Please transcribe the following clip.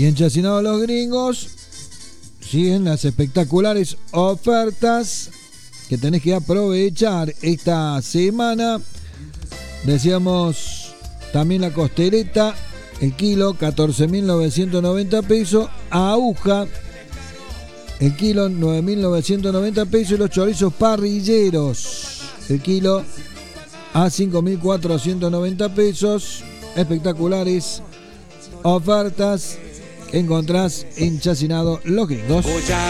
Y en Chacinado Los Gringos siguen las espectaculares ofertas que tenés que aprovechar esta semana. Decíamos también la costeleta, el kilo 14.990 pesos, aguja el kilo 9.990 pesos y los chorizos parrilleros el kilo a 5.490 pesos. Espectaculares ofertas que encontrás en Chacinado Los Gringos.